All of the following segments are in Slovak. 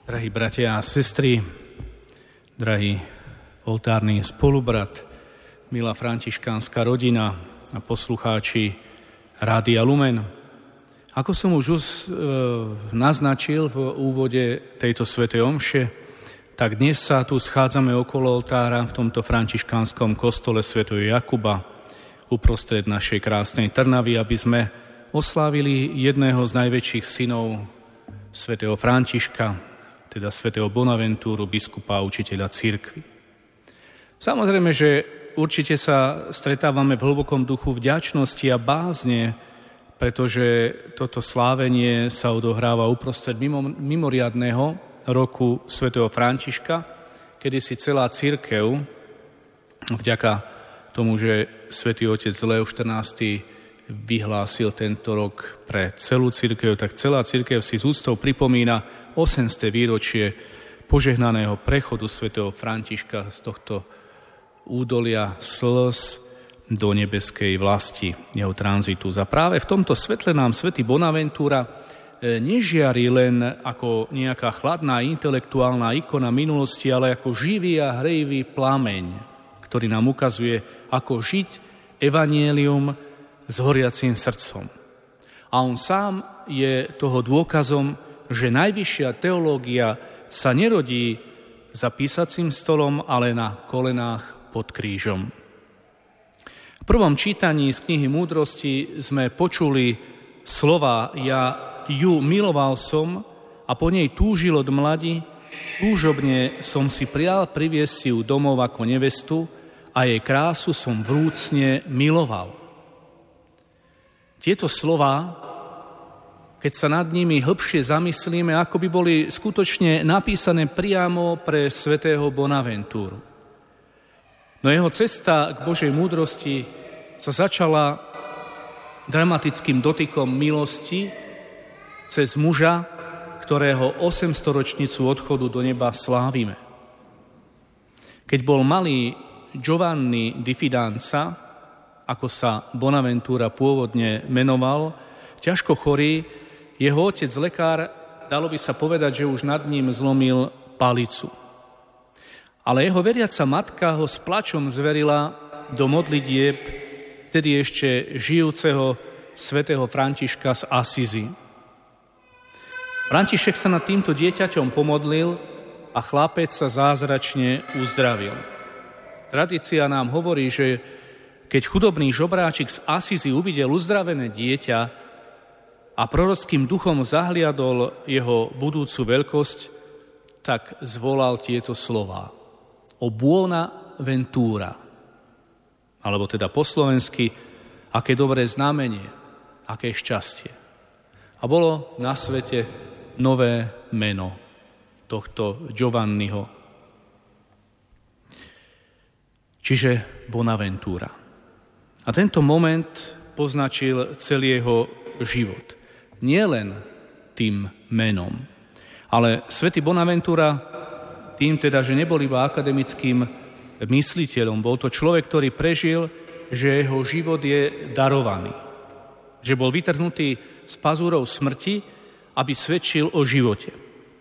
Drahí bratia a sestry, drahý oltárny spolubrat, milá františkánska rodina a poslucháči Rádia Lumen. Ako som už naznačil v úvode tejto svätej omše, tak dnes sa tu schádzame okolo oltára v tomto františkánskom kostole svätého Jakuba uprostred našej krásnej Trnavy, aby sme oslávili jedného z najväčších synov svätého Františka, teda svätého Bonaventúru, biskupa a učiteľa cirkvi. Samozrejme, že určite sa stretávame v hlbokom duchu vďačnosti a bázne, pretože toto slávenie sa odohráva uprostred mimoriadneho roku svätého Františka, kedy si celá cirkev, vďaka tomu, že svätý otec Leo XIV vyhlásil tento rok pre celú cirkev, tak celá cirkev si s úctou pripomína 800. výročie požehnaného prechodu svätého Františka z tohto údolia slz do nebeskej vlasti, jeho tranzitu. A práve v tomto svetle nám svätý Bonaventúra nežiari len ako nejaká chladná intelektuálna ikona minulosti, ale ako živý a hrejivý plameň, ktorý nám ukazuje, ako žiť evanjelium s horiacím srdcom. A on sám je toho dôkazom, že najvyššia teológia sa nerodí za písacím stolom, ale na kolenách pod krížom. V prvom čítaní z knihy Múdrosti sme počuli slova Ja ju miloval som a po nej túžil od mladi, túžobne som si prial priviesť si ju domov ako nevestu a jej krásu som vrúcne miloval. Tieto slova, keď sa nad nimi hlbšie zamyslíme, ako by boli skutočne napísané priamo pre svätého Bonaventúru. No jeho cesta k Božej múdrosti sa začala dramatickým dotykom milosti cez muža, ktorého 800-ročnicu odchodu do neba slávime. Keď bol malý Giovanni di Fidanza, ako sa Bonaventúra pôvodne menoval, ťažko chorý, jeho otec lekár, dalo by sa povedať, že už nad ním zlomil palicu. Ale jeho veriaca matka ho s plačom zverila do modlitieb vtedy ešte žijúceho svätého Františka z Asízy. František sa nad týmto dieťaťom pomodlil a chlapec sa zázračne uzdravil. Tradícia nám hovorí, že keď chudobný žobráčik z Asízy uvidel uzdravené dieťa a prorockým duchom zahliadol jeho budúcu veľkosť, tak zvolal tieto slová. O buona ventura, alebo teda po slovensky, aké dobré znamenie, aké šťastie. A bolo na svete nové meno tohto Giovanniho. Čiže Bonaventúra. A tento moment poznačil celý jeho život. Nie len tým menom, ale svätý Bonaventúra tým teda, že nebol iba akademickým mysliteľom, bol to človek, ktorý prežil, že jeho život je darovaný. Že bol vytrhnutý z pazúrov smrti, aby svedčil o živote.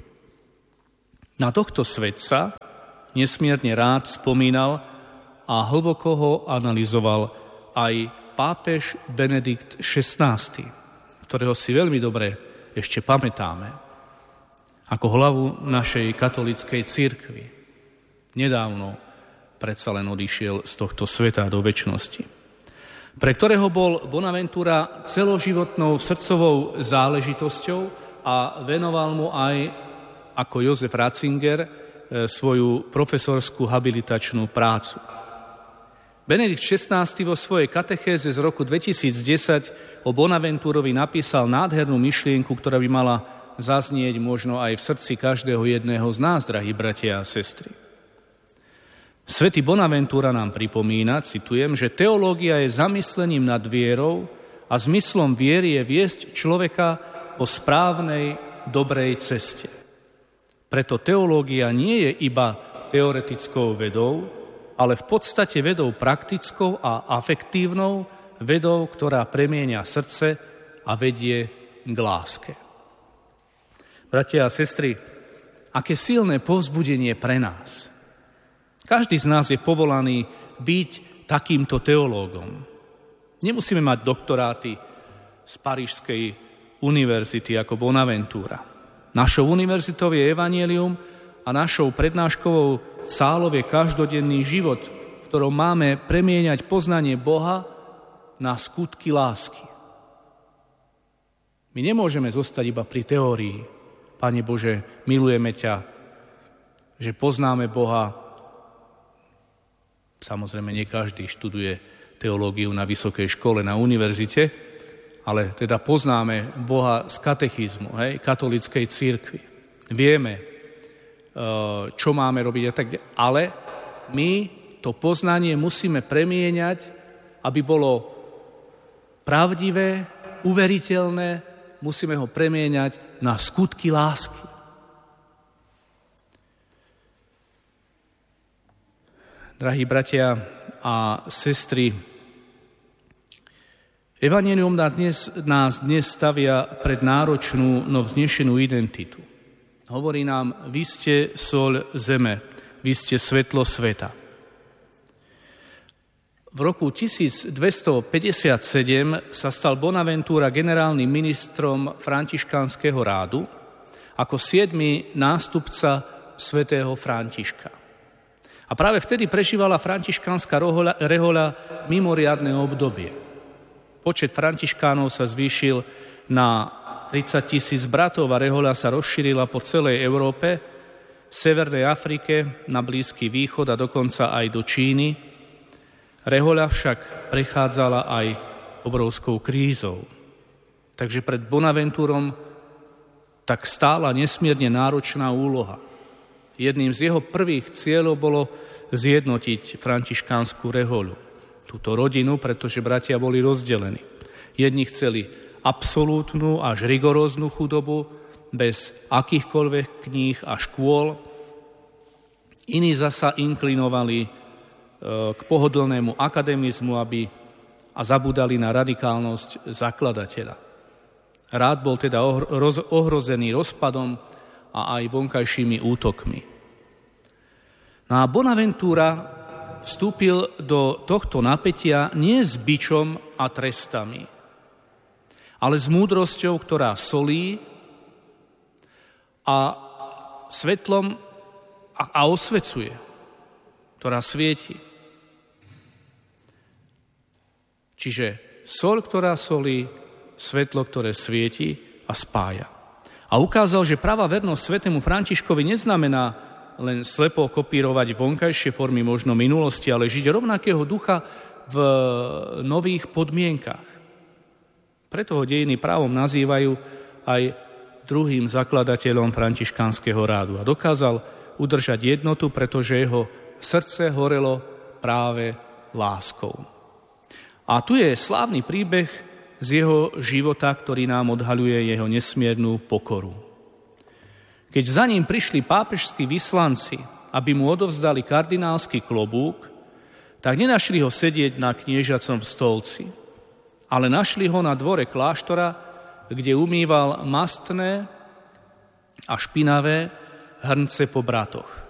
Na tohto svedca nesmierne rád spomínal a hlboko ho analyzoval aj pápež Benedikt XVI, ktorého si veľmi dobre ešte pamätáme, ako hlavu našej katolíckej cirkvi. Nedávno predsa len odišiel z tohto sveta do večnosti. Pre ktorého bol Bonaventúra celoživotnou srdcovou záležitosťou a venoval mu aj, ako Jozef Ratzinger, svoju profesorskú habilitačnú prácu. Benedikt XVI vo svojej katechéze z roku 2010 o Bonaventúrovi napísal nádhernú myšlienku, ktorá by mala zaznieť možno aj v srdci každého jedného z nás, drahí bratia a sestry. Svätý Bonaventúra nám pripomína, citujem, že teológia je zamyslením nad vierou a zmyslom viery je viesť človeka po správnej, dobrej ceste. Preto teológia nie je iba teoretickou vedou, ale v podstate vedou praktickou a afektívnou, vedou, ktorá premieňa srdce a vedie k láske. Bratia a sestry, aké silné povzbudenie pre nás. Každý z nás je povolaný byť takýmto teológom. Nemusíme mať doktoráty z Parížskej univerzity ako Bonaventura. Našou univerzitou je evanjelium a našou prednáškovou sálou je každodenný život, v ktorom máme premieňať poznanie Boha na skutky lásky. My nemôžeme zostať iba pri teórii. Pane Bože, milujeme ťa, že poznáme Boha. Samozrejme, nie každý študuje teológiu na vysokej škole, na univerzite, ale teda poznáme Boha z katechizmu, katolíckej cirkvi. Vieme, čo máme robiť a tak ďalej. Ale my to poznanie musíme premieňať, aby bolo pravdivé, uveriteľné, musíme ho premieňať na skutky lásky. Drahí bratia a sestry, evanjelium nás dnes stavia pred náročnú, no vznešenú identitu. Hovorí nám, vy ste soľ zeme, vy ste svetlo sveta. V roku 1257 sa stal Bonaventura generálnym ministrom františkánskeho rádu ako 7. nástupca svätého Františka. A práve vtedy prežívala františkánska rehoľa mimoriadne obdobie. Počet františkánov sa zvýšil na 30 000 bratov a rehoľa sa rozšírila po celej Európe, Severnej Afrike, na Blízky východ a dokonca aj do Číny. Rehoľa však prechádzala aj obrovskou krízou. Takže pred Bonaventurom tak stála nesmierne náročná úloha. Jedným z jeho prvých cieľov bolo zjednotiť františkánsku rehoľu. Túto rodinu, pretože bratia boli rozdelení. Jedni chceli absolútnu až rigoróznu chudobu, bez akýchkoľvek kníh a škôl. Iní zasa inklinovali k pohodlnému akademizmu a zabudali na radikálnosť zakladateľa. Rád bol teda ohrozený rozpadom a aj vonkajšími útokmi. No a Bonaventura vstúpil do tohto napätia nie s bičom a trestami, ale s múdrosťou, ktorá solí a svetlom a osvecuje, ktorá svieti. Čiže soľ, ktorá solí, svetlo, ktoré svieti a spája. A ukázal, že pravá vernosť svätému Františkovi neznamená len slepo kopírovať vonkajšie formy možno minulosti, ale žiť rovnakého ducha v nových podmienkach. Preto ho dejiny právom nazývajú aj druhým zakladateľom františkánskeho rádu. A dokázal udržať jednotu, pretože jeho srdce horelo práve láskou. A tu je slávny príbeh z jeho života, ktorý nám odhaľuje jeho nesmiernu pokoru. Keď za ním prišli pápežskí vyslanci, aby mu odovzdali kardinálsky klobúk, tak nenašli ho sedieť na kniežacom stolci, ale našli ho na dvore kláštora, kde umýval mastné a špinavé hrnce po bratoch.